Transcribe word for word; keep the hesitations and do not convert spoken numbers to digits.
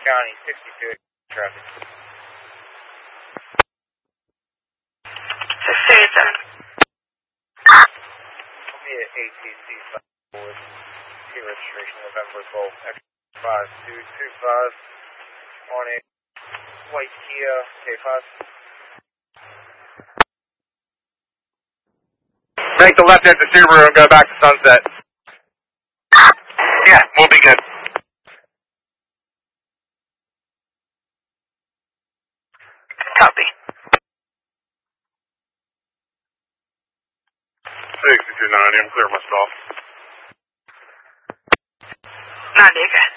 County, sixty-two traffic. six two eight seven. I'll be at A T C Southwood. T registration November Golf X five two two five on a white Kia K five. Make the left into Subaru and go back to Sunset. Yeah, we'll be good. Copy. sixty-two ninety, I'm clear my stall. ninety, okay.